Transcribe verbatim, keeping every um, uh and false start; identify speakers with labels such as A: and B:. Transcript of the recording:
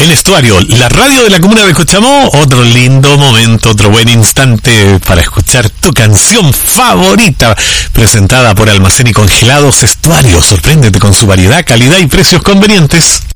A: El Estuario, la radio de la comuna de Cochamó. Otro lindo momento, otro buen instante para escuchar tu canción favorita, presentada por Almacén y Congelados Estuario. Sorpréndete con su variedad, calidad y precios convenientes.